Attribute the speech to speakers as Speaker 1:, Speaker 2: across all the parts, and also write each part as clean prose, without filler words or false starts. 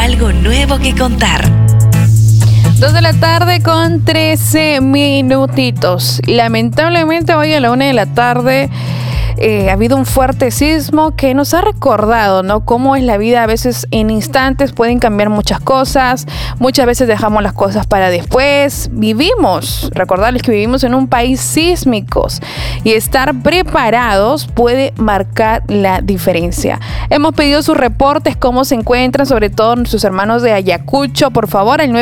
Speaker 1: algo nuevo que contar.
Speaker 2: 2 de la tarde con 13 minutitos. Lamentablemente hoy a la 1 de la tarde ha habido un fuerte sismo que nos ha recordado, ¿no?, cómo es la vida. A veces en instantes pueden cambiar muchas cosas, muchas veces dejamos las cosas para después. Recordarles que vivimos en un país sísmico y estar preparados puede marcar la diferencia. Hemos pedido sus reportes, cómo se encuentran, sobre todo nuestros hermanos de Ayacucho, por favor, al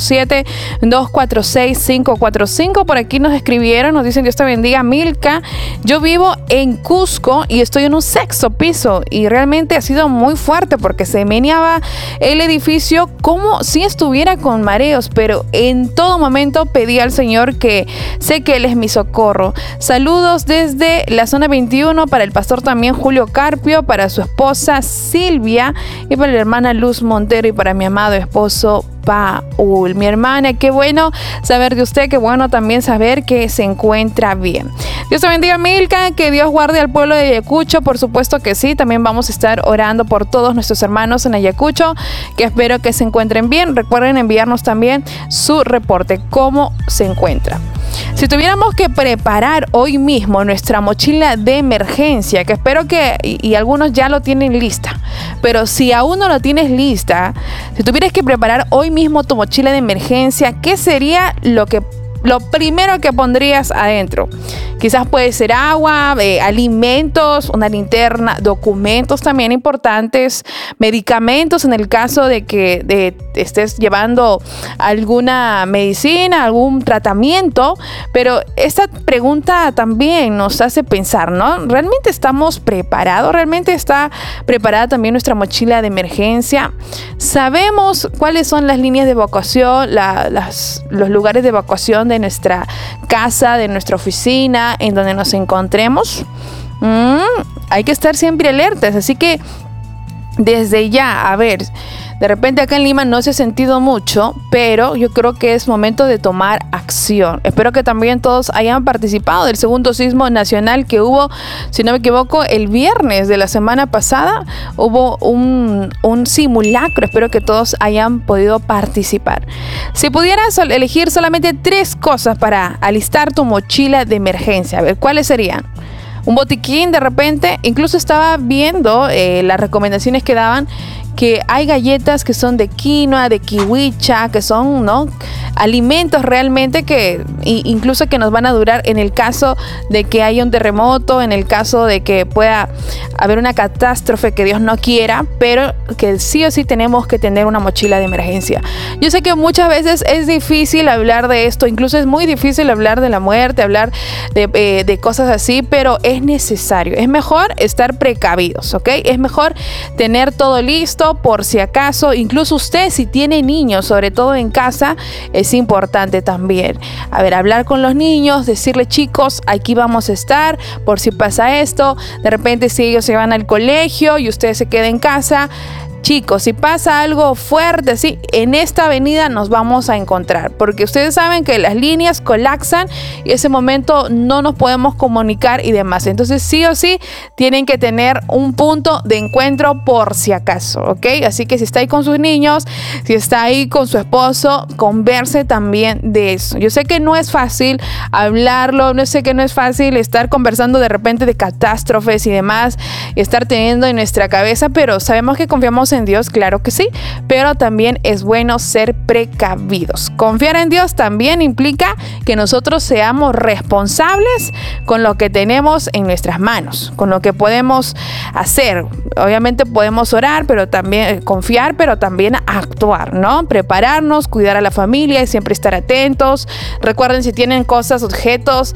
Speaker 2: 947-246-545. Por aquí nos escribieron, nos dicen: Dios te bendiga, Milka. Yo vivo en Cusco y estoy en un 6º piso y realmente ha sido muy fuerte porque se meneaba el edificio como si estuviera con mareos, pero en todo momento pedí al Señor, que sé que Él es mi socorro. Saludos desde la zona 21 para el pastor también Julio Carpio, para su esposa Silvia y para la hermana Luz Montero y para mi amado esposo Paul. Mi hermana, qué bueno saber de usted, qué bueno también saber que se encuentra bien. Dios te bendiga, Milka, que Dios guarde al pueblo de Ayacucho, por supuesto que sí. También vamos a estar orando por todos nuestros hermanos en Ayacucho, que espero que se encuentren bien. Recuerden enviarnos también su reporte, cómo se encuentra. Si tuviéramos que preparar hoy mismo nuestra mochila de emergencia, que espero que y algunos ya lo tienen lista, pero si aún no lo tienes lista, si tuvieras que preparar hoy mismo tu mochila de emergencia, ¿qué sería lo primero que pondrías adentro? Quizás puede ser agua, alimentos, una linterna, documentos también importantes, medicamentos en el caso de que estés llevando alguna medicina, algún tratamiento. Pero esta pregunta también nos hace pensar, ¿no? ¿Realmente estamos preparados? ¿Realmente está preparada también nuestra mochila de emergencia? ¿Sabemos cuáles son las líneas de evacuación, los lugares de evacuación de nuestra casa, de nuestra oficina, en donde nos encontremos? Hay que estar siempre alertas, así que desde ya, a ver, de repente acá en Lima no se ha sentido mucho, pero yo creo que es momento de tomar acción. Espero que también todos hayan participado del segundo sismo nacional que hubo, si no me equivoco, el viernes de la semana pasada. Hubo un simulacro. Espero que todos hayan podido participar. Si pudieras elegir solamente 3 cosas para alistar tu mochila de emergencia, a ver, ¿cuáles serían? Un botiquín, de repente. Incluso estaba viendo las recomendaciones que daban, que hay galletas que son de quinoa, de kiwicha, que son, ¿no?, alimentos realmente que incluso que nos van a durar en el caso de que haya un terremoto, en el caso de que pueda haber una catástrofe que Dios no quiera, pero que sí o sí tenemos que tener una mochila de emergencia. Yo sé que muchas veces es difícil hablar de esto, incluso es muy difícil hablar de la muerte, hablar de cosas así, pero es necesario. Es mejor estar precavidos, ¿ok? Es mejor tener todo listo por si acaso. Incluso usted, si tiene niños, sobre todo en casa, es importante también, a ver, hablar con los niños, decirle: chicos, aquí vamos a estar por si pasa esto. De repente, si ellos se van al colegio y usted se queda en casa, chicos, si pasa algo fuerte así, en esta avenida nos vamos a encontrar, porque ustedes saben que las líneas colapsan y ese momento no nos podemos comunicar y demás. Entonces, sí o sí, tienen que tener un punto de encuentro por si acaso, ¿ok? Así que si está ahí con sus niños, si está ahí con su esposo, converse también de eso. Yo sé que no es fácil hablarlo, sé que no es fácil estar conversando de repente de catástrofes y demás, y estar teniendo en nuestra cabeza, pero sabemos que confiamos en Dios, claro que sí, pero también es bueno ser precavidos. Confiar en Dios también implica que nosotros seamos responsables con lo que tenemos en nuestras manos, con lo que podemos hacer. Obviamente podemos orar, pero también confiar, pero también actuar, ¿no? Prepararnos, cuidar a la familia y siempre estar atentos. Recuerden, si tienen cosas, objetos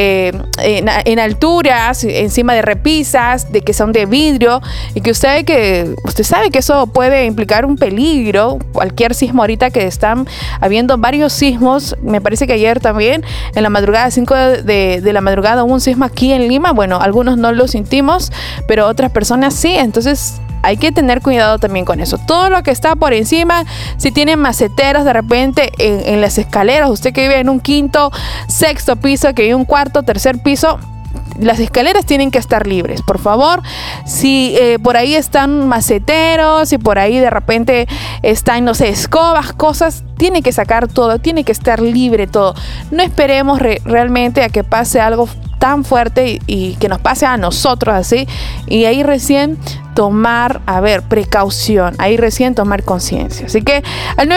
Speaker 2: en alturas, encima de repisas, de que son de vidrio y que usted sabe que eso puede implicar un peligro. Cualquier sismo, ahorita que están habiendo varios sismos, me parece que ayer también en la madrugada, 5 de la madrugada, hubo un sismo aquí en Lima. Bueno, algunos no lo sentimos, pero otras personas sí. Entonces hay que tener cuidado también con eso. Todo lo que está por encima, si tienen maceteros de repente en las escaleras, usted que vive en un 5º, 6º piso, que vive en un 4º, 3er piso, las escaleras tienen que estar libres, por favor. Si por ahí están maceteros, si por ahí de repente están, no sé, escobas, cosas, tiene que sacar todo, tiene que estar libre todo. No esperemos realmente a que pase algo tan fuerte y que nos pase a nosotros así, y ahí recién tomar, precaución, ahí recién tomar conciencia. Así que al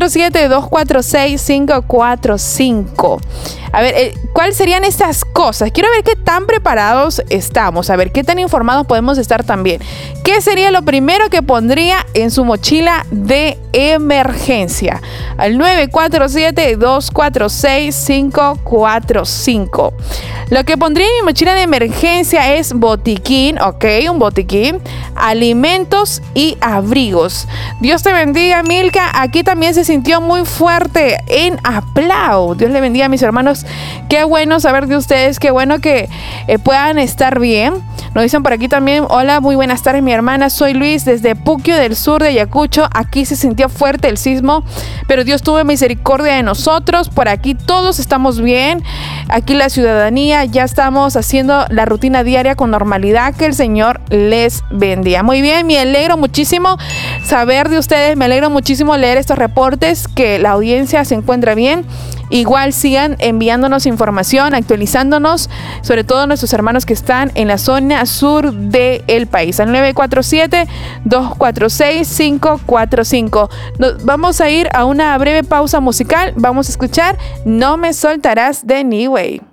Speaker 2: 947-246-545. ¿Cuáles serían estas cosas? Quiero ver qué tan preparados estamos, a ver qué tan informados podemos estar también. ¿Qué sería lo primero que pondría en su mochila de emergencia? Al 947-246-545. Lo que pondría en mi mochila de emergencia es botiquín, ok, un botiquín, alimentos y abrigos. Dios te bendiga, Milka. Aquí también se sintió muy fuerte en Aplau. Dios le bendiga a mis hermanos. Qué bueno saber de ustedes, qué bueno que puedan estar bien. Nos dicen por aquí también: hola, muy buenas tardes, mi hermana, soy Luis desde Puquio del sur de Ayacucho. Aquí se sintió fuerte el sismo, pero Dios tuvo misericordia de nosotros. Por aquí todos estamos bien. Aquí la ciudadanía ya estamos haciendo la rutina diaria con normalidad. Que el Señor les bendiga. Muy bien, me alegro muchísimo saber de ustedes, me alegro muchísimo leer estos reportes, que la audiencia se encuentra bien. Igual sigan enviándonos información, actualizándonos, sobre todo nuestros hermanos que están en la zona sur del país. Al 947-246-545. Vamos a ir a una breve pausa musical. Vamos a escuchar No me soltarás de Niway.